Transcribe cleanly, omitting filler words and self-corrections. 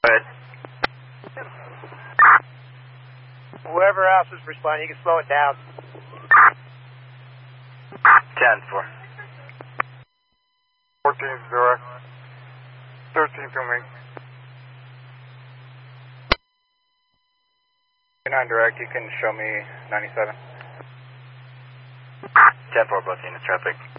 ahead. Whoever else is responding, you can slow it down. 10-4. 14's direct. 13 to me. 9 direct, you can show me 97. 10-4, both units, traffic.